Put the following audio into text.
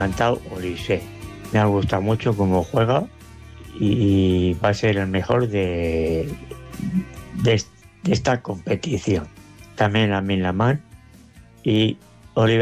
encantado Olise. Me ha gustado mucho cómo juega y va a ser el mejor de esta competición. También Lamine Yamal y Oliver